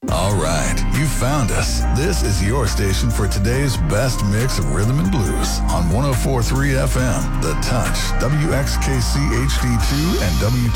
All right, you found us. This is your station for today's best mix of rhythm and blues on 104.3 FM, The Touch, WXKC HD2, and W